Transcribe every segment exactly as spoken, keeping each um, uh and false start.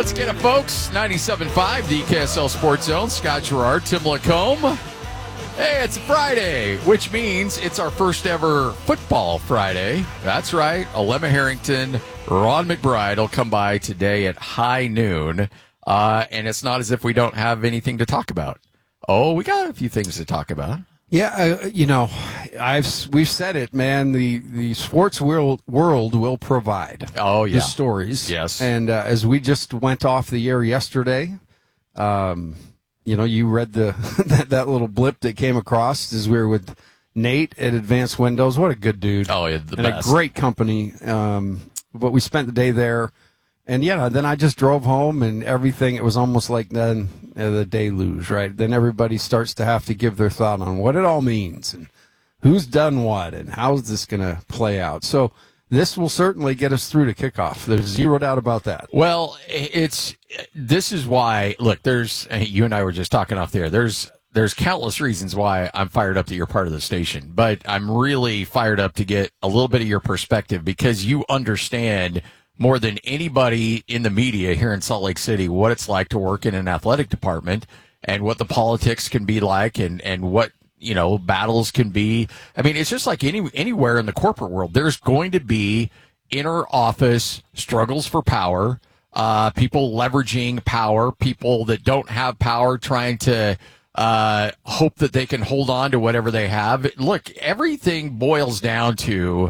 let's get it, folks. ninety-seven point five, the K S L Sports Zone. Scott Gerard, Tim Lacombe. Hey, it's Friday, which means it's our first ever Football Friday. That's right. Alema Harrington, Ron McBride will come by today at high noon. Uh, and it's not as if we don't have anything to talk about. Oh, we got a few things to talk about. Yeah, uh, you know, I've we've said it, man. The the sports world world will provide. Oh yeah, the stories. Yes, and uh, as we just went off the air yesterday, um, you know, you read the that, that little blip that came across as we were with Nate at Advanced Windows. What a good dude! Oh yeah, the and best. A great company. Um, but we spent the day there. And, yeah, then I just drove home and everything. It was almost like then uh, the deluge, right? Then everybody starts to have to give their thought on what it all means and who's done what and how's this going to play out. So this will certainly get us through to kickoff. There's zero doubt about that. Well, it's this is why, look, there's you and I were just talking off there. There's there's countless reasons why I'm fired up that you're part of the station. But I'm really fired up to get a little bit of your perspective because you understand – more than anybody in the media here in Salt Lake City, what it's like to work in an athletic department and what the politics can be like and, and what, you know, battles can be. I mean, it's just like any anywhere in the corporate world. There's going to be inner office struggles for power, uh, people leveraging power, people that don't have power trying to uh, hope that they can hold on to whatever they have. Look, everything boils down to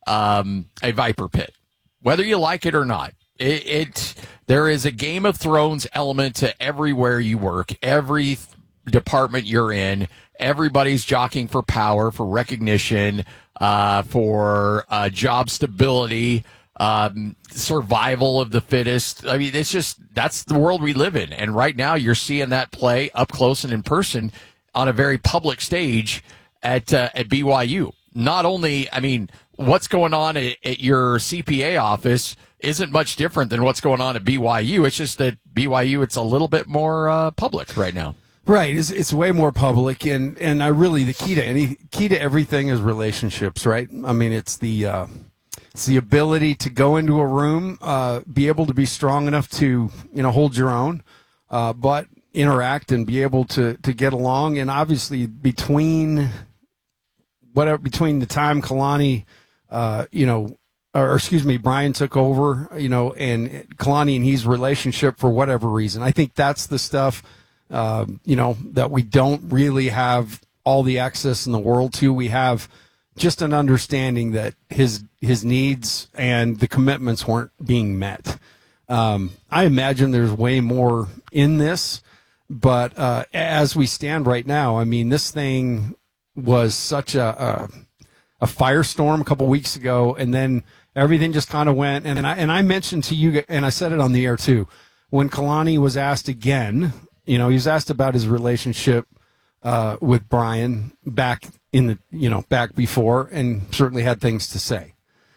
um, a viper pit. Whether you like it or not, it, it there is a Game of Thrones element to everywhere you work, every department you're in. Everybody's jockeying for power, for recognition, uh, for uh, job stability, um, survival of the fittest. I mean, it's just that's the world we live in. And right now, you're seeing that play up close and in person on a very public stage at uh, at B Y U. Not only, I mean. What's going on at, at your C P A office isn't much different than what's going on at B Y U. It's just that B Y U, it's a little bit more uh, public right now. Right. It's, it's way more public. And, and I really, the key to any, key to everything is relationships, right? I mean, it's the, uh, it's the ability to go into a room, uh, be able to be strong enough to, you know, hold your own, uh, but interact and be able to, to get along. And obviously between whatever, between the time Kalani, Uh, you know, or excuse me, Brian took over, you know, and Kalani and his relationship for whatever reason. I think that's the stuff, um, you know, that we don't really have all the access in the world to. We have just an understanding that his his needs and the commitments weren't being met. Um, I imagine there's way more in this, but uh, as we stand right now, I mean, this thing was such a, a a firestorm a couple weeks ago, and then everything just kind of went. And, and I and I mentioned to you, and I said it on the air too, when Kalani was asked again, you know, he was asked about his relationship uh, with Brian back in the, you know, back before, and certainly had things to say.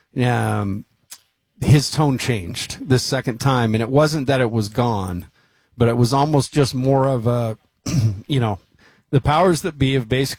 Um, his tone changed this second time, and it wasn't that it was gone, but it was almost just more of a, you know, the powers that be have basically